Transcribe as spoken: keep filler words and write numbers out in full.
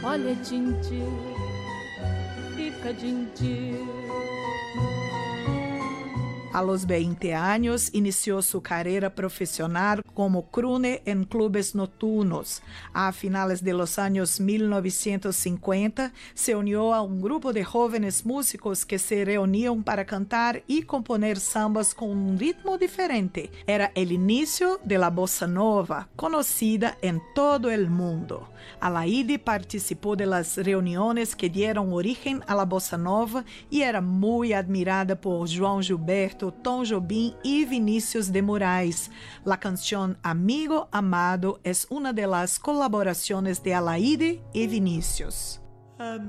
olha Dindir, fica Dindir. A los veinte años inició su carrera profesional como crooner en clubes nocturnos. A finales de los años mil novecientos cincuenta, se unió a un grupo de jóvenes músicos que se reunían para cantar y componer sambas con un ritmo diferente. Era el inicio de la bossa nova, conocida en todo el mundo. Alaide participó de las reuniones que dieron origen a la bossa nova y era muy admirada por João Gilberto, Tom Jobim y Vinícius de Moraes. La canción Amigo Amado es una de las colaboraciones de Alaide y Vinícius.